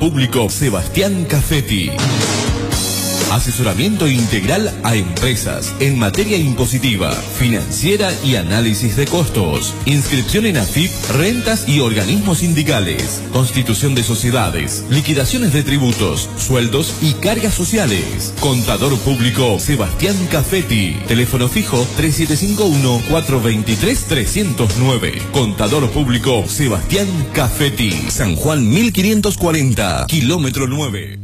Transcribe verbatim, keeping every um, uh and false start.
Público Sebastián Cafetti. Asesoramiento integral a empresas en materia impositiva, financiera y análisis de costos. Inscripción en A F I P, rentas y organismos sindicales. Constitución de sociedades, liquidaciones de tributos, sueldos y cargas sociales. Contador Público Sebastián Cafetti. Teléfono fijo tres siete cinco uno, cuatro dos tres, tres cero nueve. Contador Público Sebastián Cafetti. San Juan mil quinientos cuarenta, kilómetro nueve.